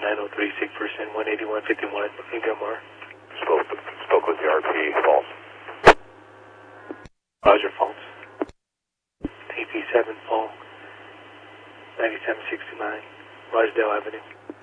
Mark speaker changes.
Speaker 1: 903, sick person, 18151 in Gilmore.
Speaker 2: Spoke with the RP, false.
Speaker 1: Roger, false. AP7, Paul, 9769, Rosedale Avenue.